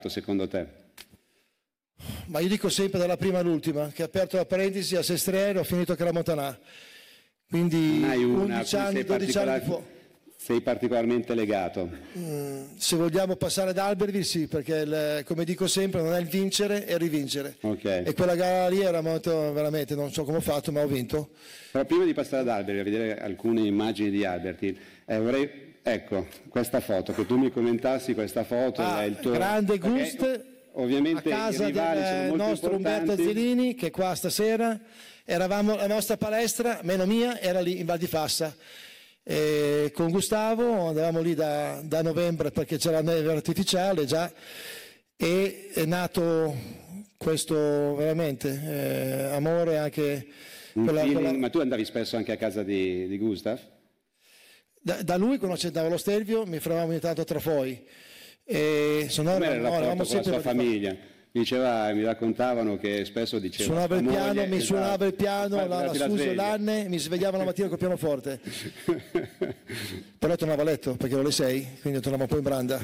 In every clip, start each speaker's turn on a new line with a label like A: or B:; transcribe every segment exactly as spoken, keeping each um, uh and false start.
A: secondo te?
B: Ma io dico sempre dalla prima all'ultima, che ha aperto la parentesi a Sestriere, ho finito che la Montanà. Quindi undici anni, dodici anni di fuoco.
A: Sei particolarmente legato?
B: Mm, se vogliamo passare ad Albertville sì, perché il, come dico sempre non è il vincere, è il rivincere.
A: Okay.
B: E quella gara lì era molto, veramente, non so come ho fatto, ma ho vinto.
A: Però prima di passare ad Albertville, a vedere alcune immagini di Albertville, eh, vorrei, ecco, questa foto, che tu mi commentassi questa foto.
B: Ah,
A: è il tuo...
B: grande Gust,
A: ovviamente
B: a casa del nostro Umberto Azzolini, che è qua stasera. Eravamo, la nostra palestra, meno mia, era lì in Val di Fassa. E con Gustavo andavamo lì da, da novembre perché c'era la neve artificiale già, e è nato questo veramente eh, amore anche
A: per la,
B: quella...
A: Ma tu andavi spesso anche a casa di, di Gustav?
B: Da, da lui, quando c'era lo Stelvio, mi fermavamo ogni tanto a Trafoi. E sono
A: come era il rapporto con la sua famiglia? Mi diceva, mi raccontavano che spesso diceva
B: suonava il piano, moglie, mi esatto, suonava il piano, la, la Suso l'anne, mi svegliava la mattina col pianoforte. Però tornava a letto perché ero le sei, quindi tornavo un po' in branda.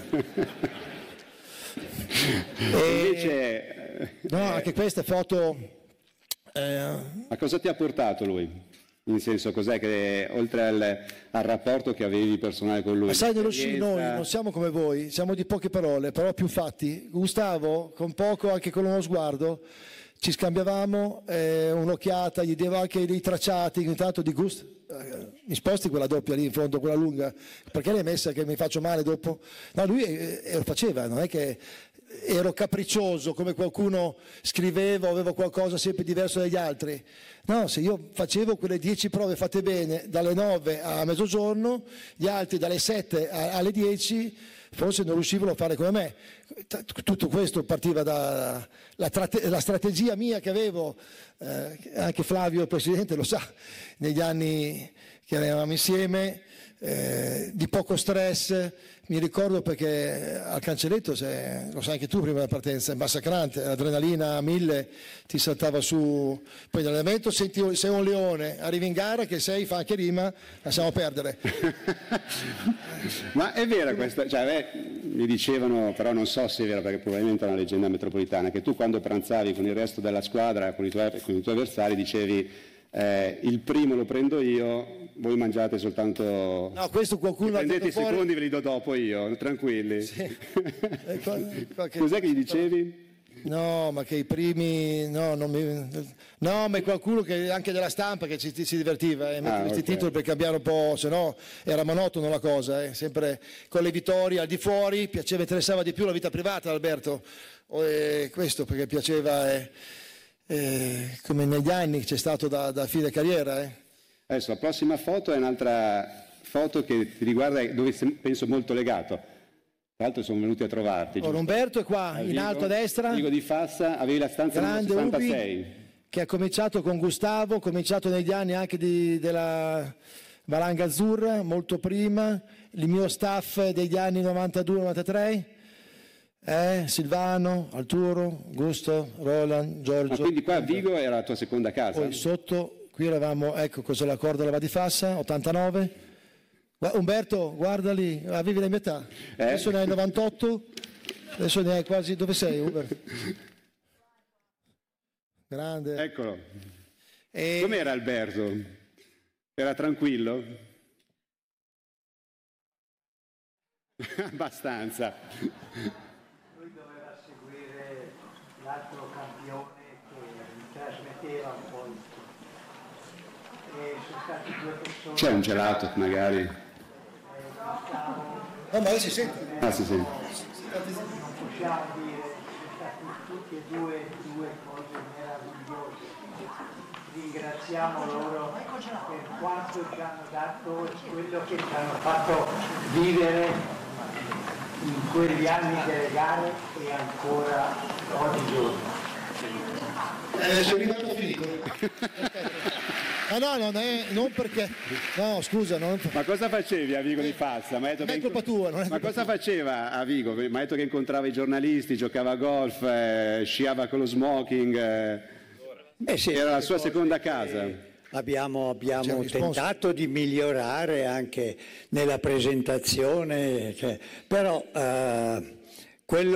B: E,
A: invece,
B: no, anche queste foto. Eh,
A: ma cosa ti ha portato lui? In senso, cos'è che oltre al, al rapporto che avevi personale con lui?
B: Ma sai, nello sci noi non siamo come voi, siamo di poche parole, però più fatti. Gustavo, con poco, anche con uno sguardo, ci scambiavamo eh, un'occhiata, gli diamo anche dei tracciati, intanto di Gust, eh, mi sposti quella doppia lì in fondo, quella lunga, perché l'hai messa che mi faccio male dopo? No, lui eh, lo faceva, non è che ero capriccioso come qualcuno scriveva o avevo qualcosa sempre diverso dagli altri. No, se io facevo quelle dieci prove fatte bene dalle nove a mezzogiorno, gli altri dalle sette alle dieci forse non riuscivano a fare come me. Tutto questo partiva dalla la strategia mia che avevo, eh, anche Flavio il Presidente lo sa, negli anni che eravamo insieme, eh, di poco stress. Mi ricordo perché al cancelletto, se, lo sai anche tu prima della partenza, è massacrante, l'adrenalina a mille ti saltava su, poi nell'allenamento senti sei un leone, arrivi in gara che sei, fa anche rima, lasciamo perdere.
A: Ma è vera questa, cioè, beh, mi dicevano, però non so se è vera perché probabilmente è una leggenda metropolitana, che tu quando pranzavi con il resto della squadra, con i tuoi, con i tuoi avversari, dicevi eh, il primo lo prendo io, voi mangiate soltanto,
B: no, questo qualcuno
A: prendete i
B: fuori...
A: secondi, ve li do dopo io, tranquilli.
B: Sì. Qualche...
A: Cos'è che gli dicevi?
B: No, ma che i primi, no, non mi... no, ma è qualcuno che anche della stampa che ci, si divertiva e eh, mettere questi okay. titoli per cambiare un po', se no era monotono la cosa, eh. Sempre con le vittorie al di fuori, piaceva, interessava di più la vita privata Alberto, e questo perché piaceva, eh, eh, come negli anni c'è stato da, da fine carriera, eh.
A: Adesso la prossima foto è un'altra foto che ti riguarda, dove penso molto legato. Tra l'altro sono venuti a trovarti.
B: Oh, Umberto è qua, a in Vigo, alto a destra.
A: Vigo di Fassa, avevi la stanza numero sessantasei. Ubi,
B: che ha cominciato con Gustavo, ha cominciato negli anni anche di, della Valanga Azzurra, molto prima, il mio staff degli anni novantadue novantatré. Eh, Silvano, Arturo, Gusto, Roland, Giorgio.
A: Ma quindi qua a Vigo era la tua seconda casa?
B: Poi sotto... Qui eravamo, ecco cos'è la corda della Val di Fassa, ottantanove. Umberto, guarda lì, avevi la metà. Eh? Adesso ne hai novantotto, adesso ne hai quasi, dove sei Umberto? Grande.
A: Eccolo.
B: E...
A: com'era Alberto? Era tranquillo? Abbastanza.
C: Lui doveva seguire l'altro campione che trasmetteva un po' il...
A: C'è un gelato magari?
B: No, ma si sente.
A: Ah, si sente.
C: Non possiamo dire, sono stati tutti e due, due cose meravigliose. Ringraziamo loro per quanto ci hanno dato e quello che ci hanno fatto vivere in quegli anni delle gare e ancora oggigiorno.
B: Eh, sono arrivato finito. Ah no, non è, non perché, no scusa. Non...
A: Ma cosa facevi a Vigo di Fassa? Ma
B: non è colpa tua. Non è
A: Ma
B: colpa
A: cosa
B: tua.
A: faceva a Vigo? Mi ha detto che incontrava i giornalisti, giocava a golf, eh, sciava con lo smoking, eh.
D: Eh sì,
A: era la sua seconda casa.
D: Abbiamo, abbiamo tentato di migliorare anche nella presentazione, cioè, però eh, quello